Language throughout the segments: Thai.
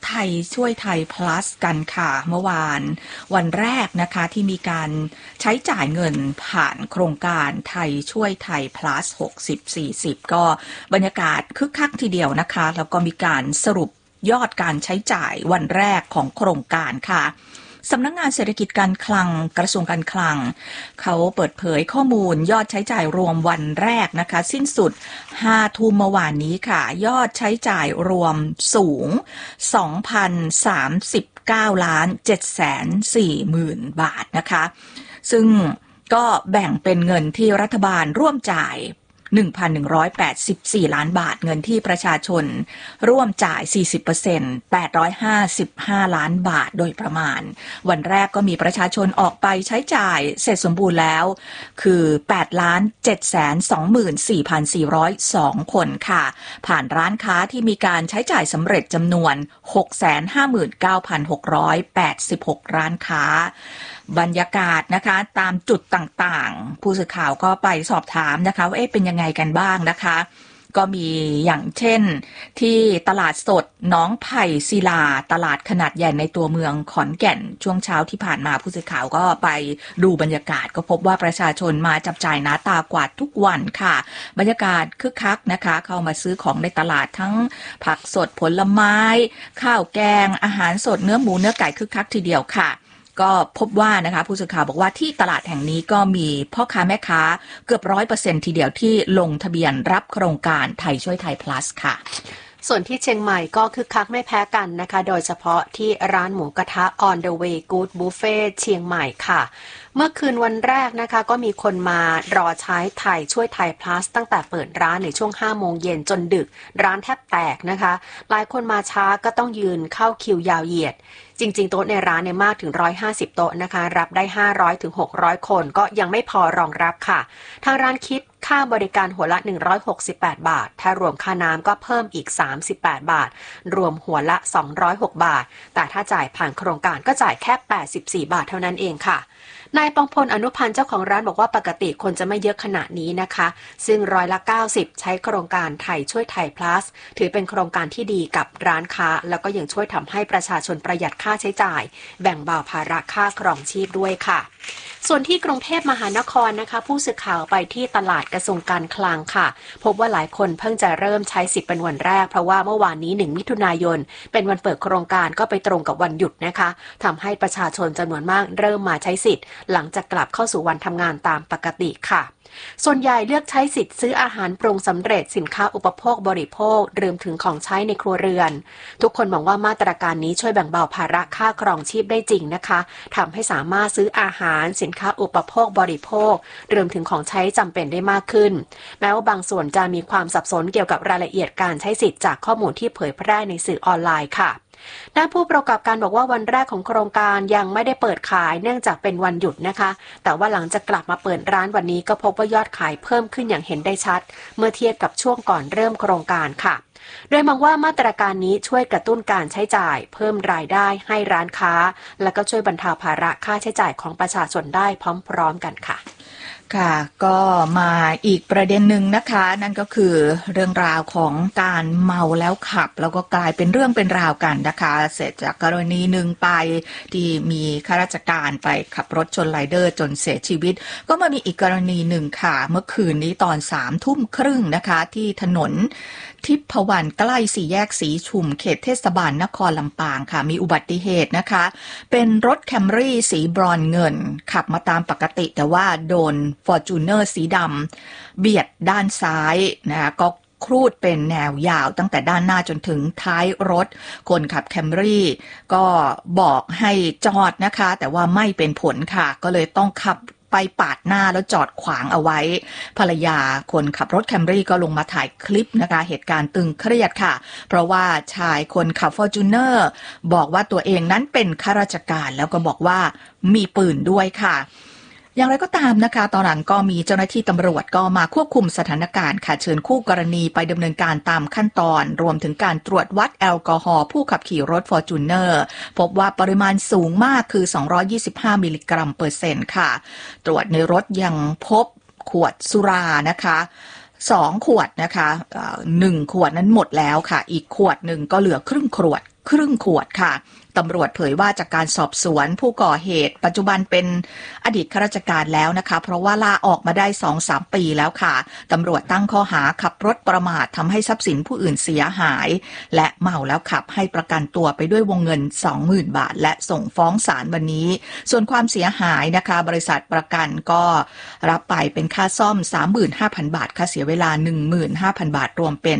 ไทยช่วยไทย plus กันค่ะเมื่อวานวันแรกนะคะที่มีการใช้จ่ายเงินผ่านโครงการไทยช่วยไทย plus 60-40ก็บรรยากาศคึกคักทีเดียวนะคะแล้วก็มีการสรุปยอดการใช้จ่ายวันแรกของโครงการค่ะสำนักงานเศรษฐกิจการคลังกระทรวงการคลังเขาเปิดเผยข้อมูลยอดใช้จ่ายรวมวันแรกนะคะสิ้นสุด5 ทุ่มเมื่อวานนี้ค่ะยอดใช้จ่ายรวมสูง 2,039,740,000 บาทนะคะซึ่งก็แบ่งเป็นเงินที่รัฐบาลร่วมจ่าย 1,184 ล้านบาทเงินที่ประชาชนร่วมจ่าย 40% 855 ล้านบาทโดยประมาณวันแรกก็มีประชาชนออกไปใช้จ่ายเสร็จสมบูรณ์แล้วคือ 8,724,402 คนค่ะผ่านร้านค้าที่มีการใช้จ่ายสำเร็จจำนวน 659,686 ร้านค้าบรรยากาศนะคะตามจุดต่างๆผู้สื่อข่าวก็ไปสอบถามนะคะว่าเป็นยังไงกันบ้างนะคะก็มีอย่างเช่นที่ตลาดสดหนองไผ่ศิลาตลาดขนาดใหญ่ในตัวเมืองขอนแก่นช่วงเช้าที่ผ่านมาผู้สื่อข่าวก็ไปดูบรรยากาศก็พบว่าประชาชนมาจับจ่ายหน้าตากว่าทุกวันค่ะบรรยากาศคึกคักนะคะเข้ามาซื้อของในตลาดทั้งผักสดผลไม้ข้าวแกงอาหารสดเนื้อหมูเนื้อไก่คึกคักทีเดียวค่ะก็พบว่านะคะผู้สื่อข่าวบอกว่าที่ตลาดแห่งนี้ก็มีพ่อค้าแม่ค้าเกือบ 100% ทีเดียวที่ลงทะเบียนรับโครงการไทยช่วยไทย plus ค่ะส่วนที่เชียงใหม่ก็คึกคักไม่แพ้กันนะคะโดยเฉพาะที่ร้านหมูกระทะ On the Way Good Buffet เชียงใหม่ค่ะเมื่อคืนวันแรกนะคะก็มีคนมารอใช้ไทยช่วยไทย plus ตั้งแต่เปิดร้านในช่วง 5 โมงเย็นจนดึกร้านแทบแตกนะคะหลายคนมาช้าก็ต้องยืนเข้าคิวยาวเหยียดจริงๆโต๊ะในร้านเนี่ยมากถึง150โต๊ะนะคะรับได้500ถึง600คนก็ยังไม่พอรองรับค่ะทางร้านคิดค่าบริการหัวละ168 บาทถ้ารวมค่าน้ำก็เพิ่มอีก38 บาทรวมหัวละ206 บาทแต่ถ้าจ่ายผ่านโครงการก็จ่ายแค่84 บาทเท่านั้นเองค่ะนายปองพลอนุพันธ์เจ้าของร้านบอกว่าปกติคนจะไม่เยอะขนาดนี้นะคะซึ่ง90%ใช้โครงการไทยช่วยไทย plus ถือเป็นโครงการที่ดีกับร้านค้าแล้วก็ยังช่วยทำให้ประชาชนประหยัดค่าใช้จ่ายแบ่งเบาภาระค่าครองชีพด้วยค่ะส่วนที่กรุงเทพมหานครนะคะผู้สื่อข่าวไปที่ตลาดกระทรวงการคลังค่ะพบว่าหลายคนเพิ่งจะเริ่มใช้สิทธิ์เป็นวันแรกเพราะว่าเมื่อวานนี้1 มิถุนายนเป็นวันเปิดโครงการก็ไปตรงกับวันหยุดนะคะทำให้ประชาชนจำนวนมากเริ่มมาใช้สิทธิ์หลังจากกลับเข้าสู่วันทำงานตามปกติค่ะส่วนใหญ่เลือกใช้สิทธิ์ซื้ออาหารปรุงสำเร็จสินค้าอุปโภคบริโภครวมถึงของใช้ในครัวเรือนทุกคนมองว่ามาตรการนี้ช่วยแบ่งเบาภาระค่าครองชีพได้จริงนะคะทำให้สามารถซื้ออาหารสินค้าอุปโภคบริโภครวมถึงของใช้จำเป็นได้มากขึ้นแม้ว่าบางส่วนจะมีความสับสนเกี่ยวกับรายละเอียดการใช้สิทธิ์จากข้อมูลที่เผยแพร่ในสื่อออนไลน์ค่ะด้านผู้ประกอบการบอกว่าวันแรกของโครงการยังไม่ได้เปิดขายเนื่องจากเป็นวันหยุดนะคะแต่ว่าหลังจากกลับมาเปิดร้านวันนี้ก็พบว่ายอดขายเพิ่มขึ้นอย่างเห็นได้ชัดเมื่อเทียบกับช่วงก่อนเริ่มโครงการค่ะโดยมองว่ามาตรการนี้ช่วยกระตุ้นการใช้จ่ายเพิ่มรายได้ให้ร้านค้าและก็ช่วยบรรเทาภาระค่าใช้จ่ายของประชาชนได้พร้อมๆกันค่ะค่ะก็มาอีกประเด็นหนึ่งนะคะนั่นก็คือเรื่องราวของการเมาแล้วขับแล้วก็กลายเป็นเรื่องเป็นราวกันนะคะเสร็จจากกรณีหนึ่งไปที่มีข้าราชการไปขับรถชนไรเดอร์จนเสียชีวิตก็มามีอีกกรณีหนึ่งค่ะเมื่อคืนนี้ตอน21:30นะคะที่ถนนทิพวรรณใกล้สี่แยกสีชุมเขตเทศบาลนครลำปางค่ะมีอุบัติเหตุนะคะเป็นรถแคมรี่สีบรอนซ์เงินขับมาตามปกติแต่ว่าโดนฟอร์จูเนอร์สีดำเบียดด้านซ้ายนะคะก็ครูดเป็นแนวยาวตั้งแต่ด้านหน้าจนถึงท้ายรถคนขับแคมรี่ก็บอกให้จอดนะคะแต่ว่าไม่เป็นผลค่ะก็เลยต้องขับไปปาดหน้าแล้วจอดขวางเอาไว้ภรรยาคนขับรถแคมรี่ก็ลงมาถ่ายคลิปนะคะเหตุการณ์ตึงเครียดค่ะเพราะว่าชายคนขับฟอร์จูเนอร์บอกว่าตัวเองนั้นเป็นข้าราชการแล้วก็บอกว่ามีปืนด้วยค่ะอย่างไรก็ตามนะคะตอนหลังก็มีเจ้าหน้าที่ตำรวจก็มาควบคุมสถานการณ์ค่ะเชิญคู่กรณีไปดำเนินการตามขั้นตอนรวมถึงการตรวจวัดแอลกอฮอล์ผู้ขับขี่รถฟอร์จูเนอร์พบว่าปริมาณสูงมากคือ225มิลลิกรัมเปอร์เซ็นต์ค่ะตรวจในรถยังพบขวดสุรานะคะ2 ขวดนะคะ1 ขวดนั้นหมดแล้วค่ะอีกขวดหนึ่งก็เหลือครึ่งขวดครึ่งขวดค่ะตำรวจเผยว่าจากการสอบสวนผู้ก่อเหตุปัจจุบันเป็นอดีตข้าราชการแล้วนะคะเพราะว่าลาออกมาได้ 2-3 ปีแล้วค่ะตำรวจตั้งข้อหาขับรถประมาททำให้ทรัพย์สินผู้อื่นเสียหายและเมาแล้วขับให้ประกันตัวไปด้วยวงเงิน 20,000 บาทและส่งฟ้องศาลวันนี้ส่วนความเสียหายนะคะบริษัทประกันก็รับไปเป็นค่าซ่อม 35,000 บาทค่าเสียเวลา 15,000 บาทรวมเป็น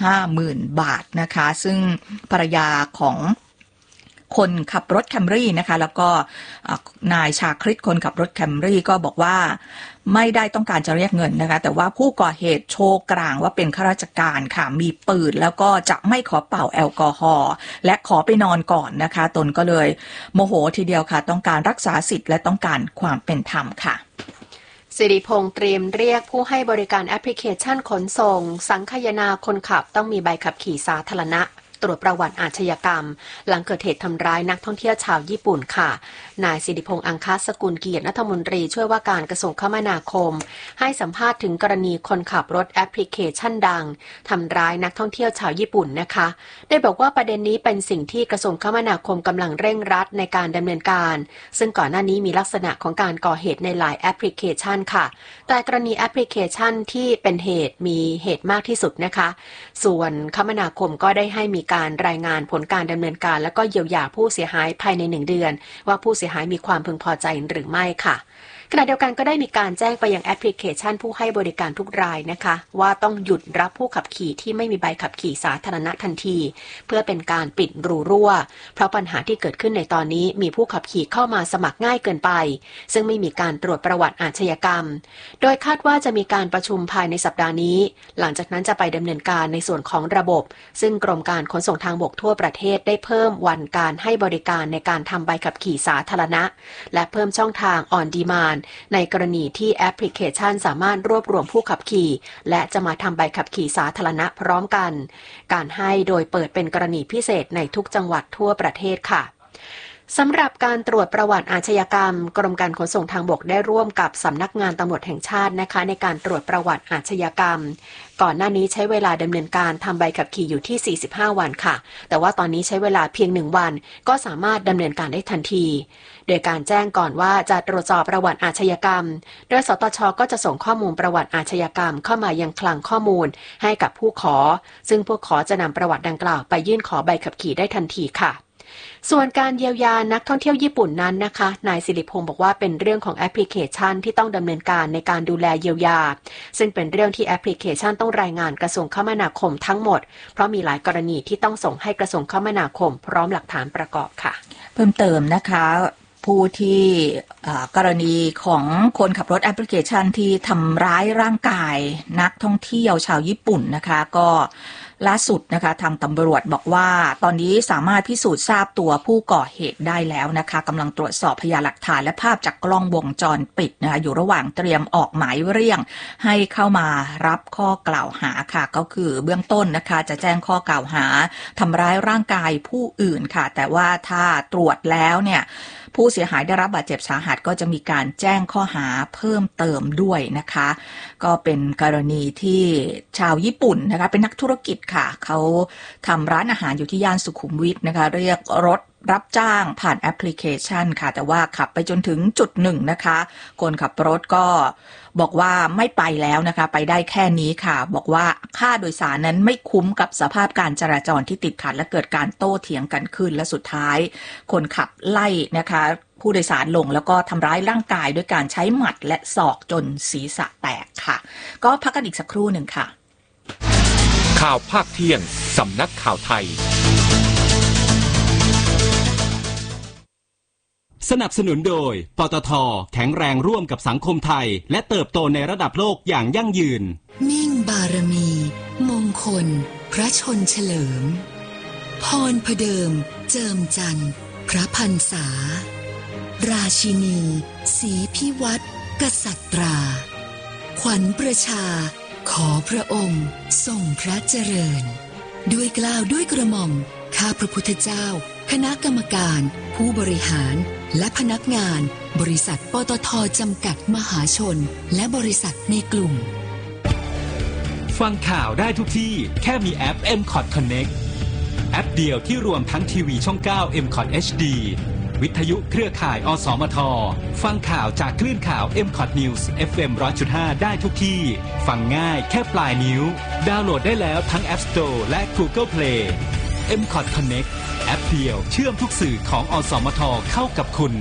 50,000 บาทนะคะซึ่งภรรยาของคนขับรถแคมรี่นะคะแล้วก็นายชาคริตคนขับรถแคมรี่ก็บอกว่าไม่ได้ต้องการจะเรียกเงินนะคะแต่ว่าผู้ก่อเหตุโชว์กลางว่าเป็นข้าราชการค่ะมีปืนแล้วก็จะไม่ขอเป่าแอลกอฮอล์และขอไปนอนก่อนนะคะตนก็เลยโมโหทีเดียวค่ะต้องการรักษาสิทธิ์และต้องการความเป็นธรรมค่ะสิริพงษ์เตรียมเรียกผู้ให้บริการแอปพลิเคชันขนส่งสังคายนาคนขับต้องมีใบขับขี่สาธารณะตรวจประวัติอาชญากรรมหลังเกิดเหตุทำร้ายนักท่องเที่ยวชาวญี่ปุ่นค่ะนายสิริพงษ์อังคสกุลเกียรติรัฐมนตรีช่วยว่าการกระทรวงคมนาคมให้สัมภาษณ์ถึงกรณีคนขับรถแอปพลิเคชันดังทำร้ายนักท่องเที่ยวชาวญี่ปุ่นนะคะได้บอกว่าประเด็นนี้เป็นสิ่งที่กระทรวงคมนาคมกำลังเร่งรัดในการดำเนินการซึ่งก่อนหน้านี้มีลักษณะของการก่อเหตุในหลายแอปพลิเคชันค่ะแต่กรณีแอปพลิเคชันที่เป็นเหตุมีเหตุมากที่สุดนะคะส่วนคมนาคมก็ได้ให้มีการรายงานผลการดำเนินการและก็เยียวยาผู้เสียหายภายใน1 เดือนว่าผู้เสียหายมีความพึงพอใจหรือไม่ค่ะขณะเดียวกันก็ได้มีการแจ้งไปยังแอปพลิเคชันผู้ให้บริการทุกรายนะคะว่าต้องหยุดรับผู้ขับขี่ที่ไม่มีใบขับขี่สาธารณะทันทีเพื่อเป็นการปิดรูรั่วเพราะปัญหาที่เกิดขึ้นในตอนนี้มีผู้ขับขี่เข้ามาสมัครง่ายเกินไปซึ่งไม่มีการตรวจประวัติอาชญากรรมโดยคาดว่าจะมีการประชุมภายในสัปดาห์นี้หลังจากนั้นจะไปดำเนินการในส่วนของระบบซึ่งกรมการขนส่งทางบกทั่วประเทศได้เพิ่มวันการให้บริการในการทำใบขับขี่สาธารณะและเพิ่มช่องทาง on demandในกรณีที่แอปพลิเคชันสามารถรวบรวมผู้ขับขี่และจะมาทำใบขับขี่สาธารณะพร้อมกันการให้โดยเปิดเป็นกรณีพิเศษในทุกจังหวัดทั่วประเทศค่ะสำหรับการตรวจประวัติอาชญากรรมกรมการขนส่งทางบกได้ร่วมกับสำนักงานตำรวจแห่งชาตินะคะในการตรวจประวัติอาชญากรรมก่อนหน้านี้ใช้เวลาดำเนินการทำใบขับขี่อยู่ที่45 วันค่ะแต่ว่าตอนนี้ใช้เวลาเพียง1 วันก็สามารถดำเนินการได้ทันทีโดยการแจ้งก่อนว่าจะตรวจสอบประวัติอาชญากรรมโดยสตช.ก็จะส่งข้อมูลประวัติอาชญากรรมเข้ามายังคลังข้อมูลให้กับผู้ขอซึ่งผู้ขอจะนำประวัติดังกล่าวไปยื่นขอใบขับขี่ได้ทันทีค่ะส่วนการเยียวยานักท่องเที่ยวญี่ปุ่นนั้นนะคะนายสิริพงษ์บอกว่าเป็นเรื่องของแอปพลิเคชันที่ต้องดำเนินการในการดูแลเยียวยาซึ่งเป็นเรื่องที่แอปพลิเคชันต้องรายงานกระทรวงคมนาคมทั้งหมดเพราะมีหลายกรณีที่ต้องส่งให้กระทรวงคมนาคมพร้อมหลักฐานประกอบค่ะเพิ่มเติมนะคะผู้ที่กรณีของคนขับรถแอปพลิเคชันที่ทำร้ายร่างกายนักท่องเที่ยวชาวญี่ปุ่นนะคะก็ล่าสุดนะคะทางตำรวจบอกว่าตอนนี้สามารถพิสูจน์ทราบตัวผู้ก่อเหตุได้แล้วนะคะกำลังตรวจสอบพยานหลักฐานและภาพจากกล้องวงจรปิดนะคะอยู่ระหว่างเตรียมออกหมายเรียกให้เข้ามารับข้อกล่าวหาค่ะก็คือเบื้องต้นนะคะจะแจ้งข้อกล่าวหาทำร้ายร่างกายผู้อื่นค่ะแต่ว่าถ้าตรวจแล้วเนี่ยผู้เสียหายได้รับบาดเจ็บสาหัสก็จะมีการแจ้งข้อหาเพิ่มเติมด้วยนะคะก็เป็นกรณีที่ชาวญี่ปุ่นนะคะเป็นนักธุรกิจค่ะเขาทำร้านอาหารอยู่ที่ย่านสุขุมวิทนะคะเรียกรถรับจ้างผ่านแอปพลิเคชันค่ะแต่ว่าขับไปจนถึงจุดหนึ่งนะคะคนขับรถก็บอกว่าไม่ไปแล้วนะคะไปได้แค่นี้ค่ะบอกว่าค่าโดยสารนั้นไม่คุ้มกับสภาพการจราจรที่ติดขัดและเกิดการโต้เถียงกันขึ้นและสุดท้ายคนขับไล่นะคะผู้โดยสารลงแล้วก็ทำร้ายร่างกายด้วยการใช้หมัดและศอกจนศีรษะแตกค่ะก็พักกันอีกสักครู่หนึ่งค่ะข่าวภาคเที่ยงสำนักข่าวไทยสนับสนุนโดยปตท.แข็งแรงร่วมกับสังคมไทยและเติบโตในระดับโลกอย่างยั่งยืนมิ่งบารมีมงคลพระชนเฉลิมพรพเดิมเจิมจันทร์พระพรรษาราชินีศรีพิวัตรกษัตราขวัญประชาขอพระองค์ทรงพระเจริญด้วยเกล้าด้วยกระหม่อมข้าพระพุทธเจ้าคณะกรรมการผู้บริหารและพนักงานบริษัทปตท.จำกัดมหาชนและบริษัทในกลุ่มฟังข่าวได้ทุกที่แค่มีแอป MCOT Connect แอปเดียวที่รวมทั้งทีวีช่อง 9 MCOT HD วิทยุเครือข่ายอสมทฟังข่าวจากคลื่นข่าว MCOT News FM 100.5 ได้ทุกที่ฟังง่ายแค่ปลายนิ้วดาวน์โหลดได้แล้วทั้ง App Store และ Google Play MCOT Connect แอปเดียวเชื่อมทุกสื่อของอสมทเข้ากับคุณ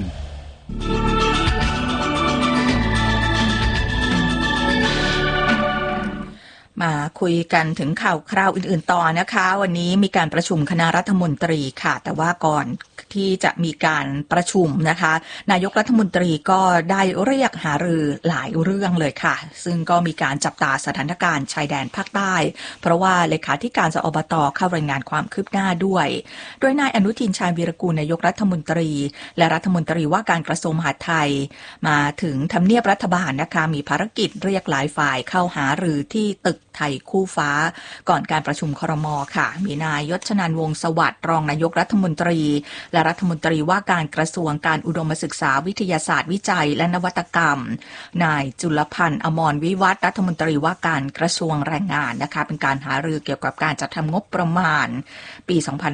มาคุยกันถึงข่าวคราวอื่นๆต่อนะคะวันนี้มีการประชุมคณะรัฐมนตรีค่ะแต่ว่าก่อนที่จะมีการประชุมนะคะนายกรัฐมนตรีก็ได้เรียกหารือหลายเรื่องเลยค่ะซึ่งก็มีการจับตาสถานการณ์ชายแดนภาคใต้เพราะว่าเลขาธิการสอบต.เข้ารายงานความคืบหน้าด้วยโดยนายอนุทินชาญวีรกูลนายกรัฐมนตรีและรัฐมนตรีว่าการกระทรวงมหาดไทยมาถึงทำเนียบรัฐบาลนะคะมีภารกิจเรียกหลายฝ่ายเข้าหารือที่ตึกไทยคู่ฟ้าก่อนการประชุมครม.ค่ะมีนายยศชนันท์วงศ์สวัสดิ์รองนายกรัฐมนตรีและรัฐมนตรีว่าการกระทรวงการอุดมศึกษาวิทยาศาสตร์วิจัยและนวัตกรรมนายจุลพันธ์อมรวิวัฒน์รัฐมนตรีว่าการกระทรวงแรงงานนะคะเป็นการหารือเกี่ยวกับการจัดทำงบประมาณปี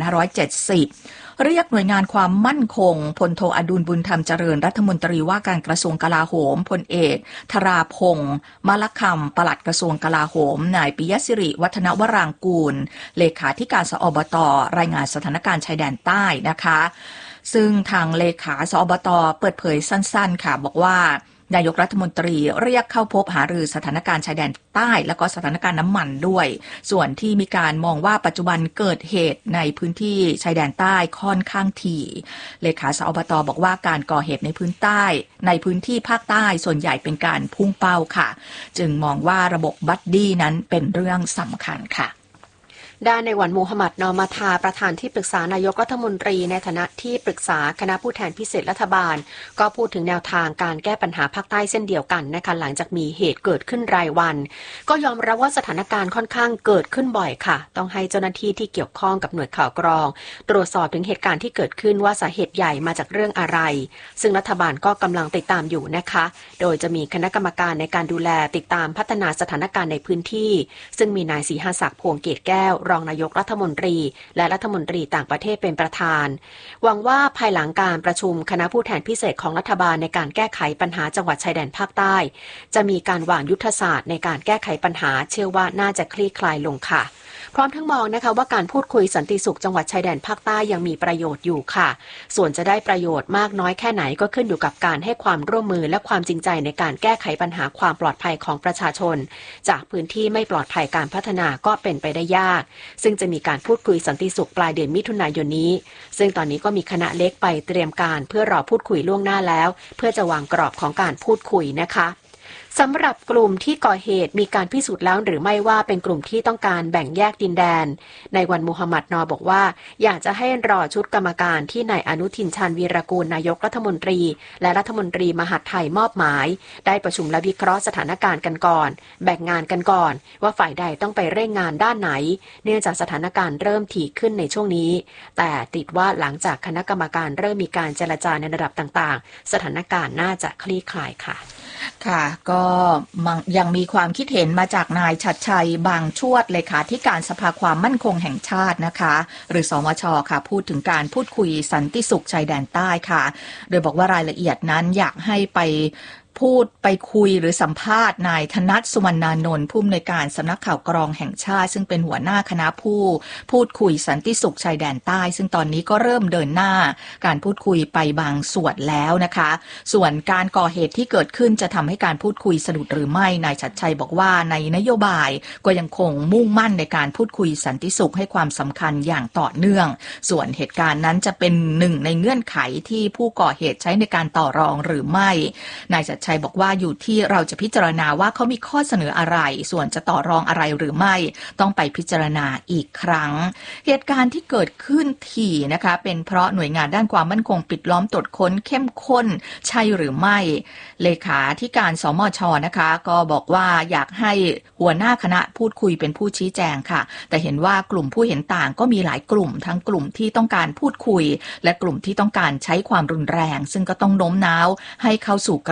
2570เรียกหน่วยงานความมั่นคงพลโทอดุลบุญธรรมเจริญรัฐมนตรีว่าการกระทรวงกลาโหมพลเอกธราพงษ์มลคำปลัดกระทรวงกลาโหมนายปิยศิริวัฒนวรางกูลเลขาธิการสอบต.รายงานสถานการณ์ชายแดนใต้นะคะซึ่งทางเลขาสอบต.เปิดเผยสั้นๆค่ะบอกว่านายกรัฐมนตรีเรียกเข้าพบหารือสถานการณ์ชายแดนใต้และก็สถานการณ์น้ำมันด้วยส่วนที่มีการมองว่าปัจจุบันเกิดเหตุในพื้นที่ชายแดนใต้ค่อนข้างถี่เลขาสอบต.บอกว่าการก่อเหตุในพื้นที่ภาคใต้ส่วนใหญ่เป็นการพุ่งเป้าค่ะจึงมองว่าระบบบัดดี้นั้นเป็นเรื่องสำคัญค่ะด้านในวันมูฮัมหมัดนอมาทาประธานที่ปรึกษานายกรัฐมนตรีในฐานะที่ปรึกษาคณะผู้แทนพิเศษรัฐบาลก็พูดถึงแนวทางการแก้ปัญหาภาคใต้เช่นเดียวกันนะคะหลังจากมีเหตุเกิดขึ้นรายวันก็ยอมรับว่าสถานการณ์ค่อนข้างเกิดขึ้นบ่อยค่ะต้องให้เจ้าหน้าที่ที่เกี่ยวข้องกับหน่วยข่าวกรองตรวจสอบถึงเหตุการณ์ที่เกิดขึ้นว่าสาเหตุใหญ่มาจากเรื่องอะไรซึ่งรัฐบาลก็กำลังติดตามอยู่นะคะโดยจะมีคณะกรรมการในการดูแลติดตามพัฒนาสถานการณ์ในพื้นที่ซึ่งมีนายศรีหศักดิ์พวงเกตแก้วรองนายกรัฐมนตรีและรัฐมนตรีต่างประเทศเป็นประธานหวังว่าภายหลังการประชุมคณะผู้แทนพิเศษของรัฐบาลในการแก้ไขปัญหาจังหวัดชายแดนภาคใต้จะมีการวางยุทธศาสตร์ในการแก้ไขปัญหาเชื่อว่าน่าจะคลี่คลายลงค่ะพร้อมทั้งมองนะคะว่าการพูดคุยสันติสุขจังหวัดชายแดนภาคใต้ยังมีประโยชน์อยู่ค่ะส่วนจะได้ประโยชน์มากน้อยแค่ไหนก็ขึ้นอยู่กับการให้ความร่วมมือและความจริงใจในการแก้ไขปัญหาความปลอดภัยของประชาชนจากพื้นที่ไม่ปลอดภัยการพัฒนาก็เป็นไปได้ยากซึ่งจะมีการพูดคุยสันติสุขปลายเดือนมิถุนายนนี้ซึ่งตอนนี้ก็มีคณะเล็กไปเตรียมการเพื่อรอพูดคุยล่วงหน้าแล้วเพื่อจะวางกรอบของการพูดคุยนะคะสำหรับกลุ่มที่ก่อเหตุมีการพิสูจน์แล้วหรือไม่ว่าเป็นกลุ่มที่ต้องการแบ่งแยกดินแดนในวันมูฮัมหมัดนอบอกว่าอยากจะให้รอชุดกรรมการที่นายอนุทินชาญวีรกูลนายกรัฐมนตรีและรัฐมนตรีมหาดไทยมอบหมายได้ประชุมและวิเคราะห์สถานการณ์กันก่อนแบ่งงานกันก่อนว่าฝ่ายใดต้องไปเร่งงานด้านไหนเนื่องจากสถานการณ์เริ่มถี่ขึ้นในช่วงนี้แต่ติดว่าหลังจากคณะกรรมการเริ่มมีการเจรจาในระดับต่างๆสถานการณ์น่าจะคลี่คลายค่ะค่ะก็ยังมีความคิดเห็นมาจากนายชัดชัยบางชวดเลขาธิการสภาความมั่นคงแห่งชาตินะคะหรือสมช.ค่ะพูดถึงการพูดคุยสันติสุขชายแดนใต้ค่ะโดยบอกว่ารายละเอียดนั้นอยากให้ไปคุยหรือสัมภาษณ์นายธนัทสุวรรณานนท์ผู้อำนวยการสำนักข่าวกรองแห่งชาติซึ่งเป็นหัวหน้าคณะพูดคุยสันติสุขชายแดนใต้ซึ่งตอนนี้ก็เริ่มเดินหน้าการพูดคุยไปบางส่วนแล้วนะคะส่วนการก่อเหตุที่เกิดขึ้นจะทำให้การพูดคุยสะดุดหรือไม่นายชัดชัยบอกว่าในนโยบายก็ยังคงมุ่งมั่นในการพูดคุยสันติสุขให้ความสำคัญอย่างต่อเนื่องส่วนเหตุการณ์นั้นจะเป็นหนึ่งในเงื่อนไขที่ผู้ก่อเหตุใช้ในการต่อรองหรือไม่นายชัดชัยบอกว่าอยู่ที่เราจะพิจารณาว่าเขามีข้อเสนออะไรส่วนจะต่อรองอะไรหรือไม่ต้องไปพิจารณาอีกครั้งเหตุการณ์ที่เกิดขึ้นถี่นะคะเป็นเพราะหน่วยงานด้านความมั่นคงปิดล้อมตรวจค้นเข้มข้นใช่หรือไม่เลขาธิการสมช.นะคะก็บอกว่าอยากให้หัวหน้าคณะพูดคุยเป็นผู้ชี้แจงค่ะแต่เห็นว่ากลุ่มผู้เห็นต่างก็มีหลายกลุ่มทั้งกลุ่มที่ต้องการพูดคุยและกลุ่มที่ต้องการใช้ความรุนแรงซึ่งก็ต้องโน้มน้าวให้เข้าสู่กระบวนการ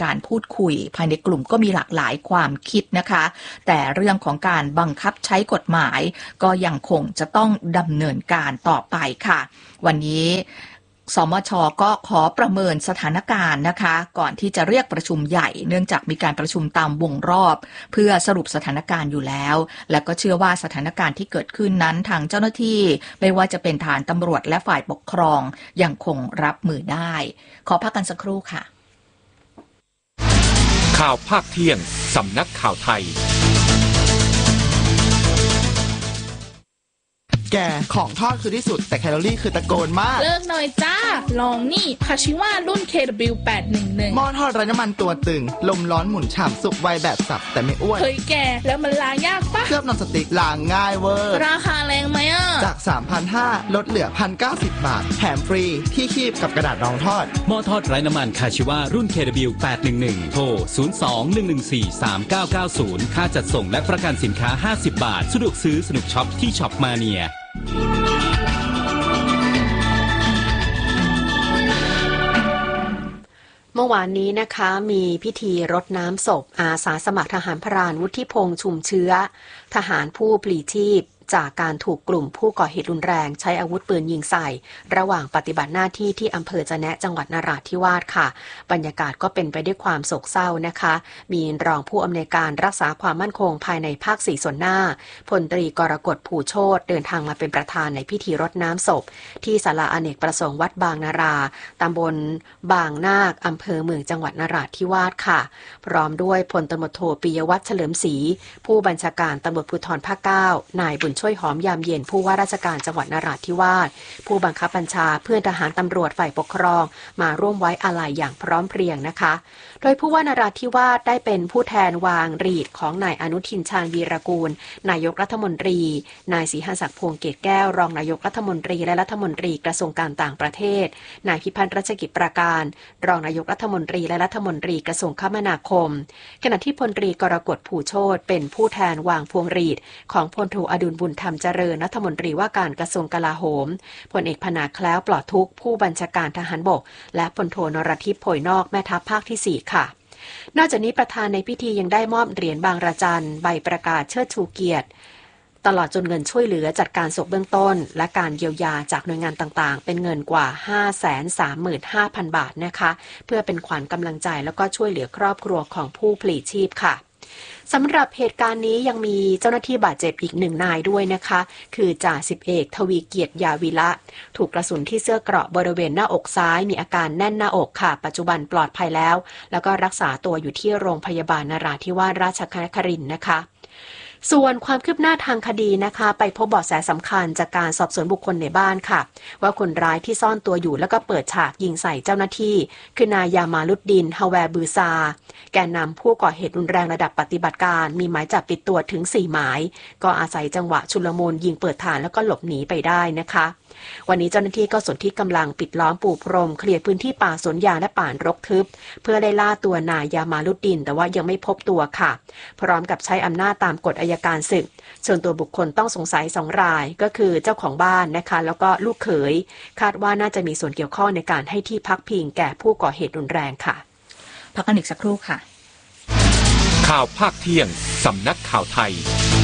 การพูดคุยภายในกลุ่มก็มีหลากหลายความคิดนะคะแต่เรื่องของการบังคับใช้กฎหมายก็ยังคงจะต้องดำเนินการต่อไปค่ะวันนี้สมช.ก็ขอประเมินสถานการณ์นะคะก่อนที่จะเรียกประชุมใหญ่เนื่องจากมีการประชุมตามวงรอบเพื่อสรุปสถานการณ์อยู่แล้วและก็เชื่อว่าสถานการณ์ที่เกิดขึ้นนั้นทางเจ้าหน้าที่ไม่ว่าจะเป็นฐานตำรวจและฝ่ายปกครองยังคงรับมือได้ขอพักกันสักครู่ค่ะข่าวภาคเที่ยงสำนักข่าวไทยแกของทอดคือที่สุดแต่แคลอรี่คือตะโกนมากเลิกหน่อยจ้าลองนี่คาชิว่ารุ่น KW811 หม้อทอดไร้น้ำมันตัวตึงลมร้อนหมุนฉ่ำสุกไวแบบสับแต่ไม่อ้วนเฮ้ยแกแล้วมันล้างยากปะเคลือบนอนสติ๊กล้างง่ายเวอร์ราคาแรงไหมอ่ะจาก 3,500 ลดเหลือ 1,090 บาทแถมฟรีที่คีบกับกระดาษรองทอดหม้อทอดไร้น้ำมันคาชิว่ารุ่น KW811 โทร 02-114-3990 ค่าจัดส่งและประกันสินค้า50 บาทสะดวกซื้อสนุกช็อปที่ช็อปมาเนียเมื่อวานนี้นะคะมีพิธีรดน้ำศพอาสาสมัครทหารพรานวุฒิพงษ์ชุมเชื้อทหารผู้ปลีชีพจากการถูกกลุ่มผู้ก่อเหตุรุนแรงใช้อาวุธปืนยิงใส่ระหว่างปฏิบัติหน้าที่ที่อำเภอจะแนะจังหวัดนราธิวาสค่ะบรรยากาศก็เป็นไปด้วยความโศกเศร้านะคะมีรองผู้อำนวยการรักษาความมั่นคงภายในภาค4ส่วนหน้าพลตรีกรกฎภูโชติเดินทางมาเป็นประธานในพิธีรดน้ำศพที่ศาลาอเนกประสงค์วัดบางนาราตำบลบางนาคอำเภอเมืองจังหวัดนราธิวาสค่ะพร้อมด้วยพลตำรวจโทปิยวัฒน์เฉลิมศรีผู้บัญชาการตำรวจภูธรภาค9นายบุญช่วยหอมยามเย็นผู้ว่าราชการจังหวัดนราธิวาสผู้บังคับบัญชาเพื่อนทหารตำรวจฝ่ายปกครองมาร่วมไว้อาลัยอย่างพร้อมเพรียงนะคะโดยผู้ว่านราธิวาสได้เป็นผู้แทนวางรีดของนายอนุทินชาญวีรกูลนายกรัฐมนตรีนายศรีหศักดิ์พวงเกตแก้วรองนายกรัฐมนตรีและรัฐมนตรีกระทรวงการต่างประเทศนายพิพัฒน์รัชกิจประการรองนายกรัฐมนตรีและรัฐมนตรีกระทรวงคมนาคมขณะที่พลตรีกรกฎภูโชติเป็นผู้แทนวางพวงรีดของพลโทอดุลบุญธรรมเจริญรัฐมนตรีว่าการกระทรวงกลาโหมพลเอกพนาแคล้วปลอดทุกข์ผู้บัญชาการทหารบกและพลโทนรทิพย์โผยนอกแม่ทัพภาคที่4ค่ะนอกจากนี้ประธานในพิธียังได้มอบเหรียญบางระจันใบประกาศเชิดชูเกียรติตลอดจนเงินช่วยเหลือจัดการศพเบื้องต้นและการเยียวยาจากหน่วยงานต่างๆเป็นเงินกว่า 535,000 บาทนะคะเพื่อเป็นขวัญกำลังใจแล้วก็ช่วยเหลือครอบครัวของผู้พลีชีพค่ะสำหรับเหตุการณ์นี้ยังมีเจ้าหน้าที่บาดเจ็บอีก1 นายด้วยนะคะคือจ่าสิบเอกทวีเกียรติยาวิระถูกกระสุนที่เสื้อเกราะบริเวณหน้าอกซ้ายมีอาการแน่นหน้าอกค่ะปัจจุบันปลอดภัยแล้วก็รักษาตัวอยู่ที่โรงพยาบาลนราธิวาสราชนครินทร์นะคะส่วนความคืบหน้าทางคดีนะคะไปพบเบาะแสสำคัญจากการสอบสวนบุคคลในบ้านค่ะว่าคนร้ายที่ซ่อนตัวอยู่แล้วก็เปิดฉากยิงใส่เจ้าหน้าที่คือนายยามาลุดดินฮาแวร์บือซาแกนนำผู้ก่อเหตุรุนแรงระดับปฏิบัติการมีหมายจับติดตัวถึง4 หมายก็อาศัยจังหวะชุลมุนยิงเปิดฐานแล้วก็หลบหนีไปได้นะคะวันนี้เจ้าหน้าที่ก็สนที่กำลังปิดล้อมปูพรมเคลียร์พื้นที่ป่าสวนยางและป่ารกทึบเพื่อได้ล่าตัวนายยามาลุดดินแต่ว่ายังไม่พบตัวค่ะพร้อมกับใช้อำนาจตามกฎอัยการศึกเชิญตัวบุคคลต้องสงสัย2 รายก็คือเจ้าของบ้านนะคะแล้วก็ลูกเขยคาดว่าน่าจะมีส่วนเกี่ยวข้องในการให้ที่พักพิงแก่ผู้ก่อเหตุรุนแรงค่ะพักกันอีกสักครู่ค่ะข่าวภาคเที่ยงสำนักข่าวไทย